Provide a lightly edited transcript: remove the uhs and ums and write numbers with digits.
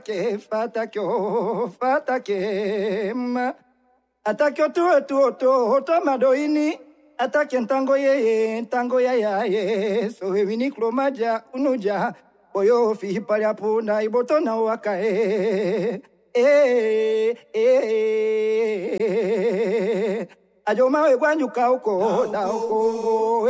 Ke fatake ma atakyo to madoini atake ntango ye so wini klomaja unuja boyo fi palya punda ibotona wakae ajo mawe gwanyuka uko da uko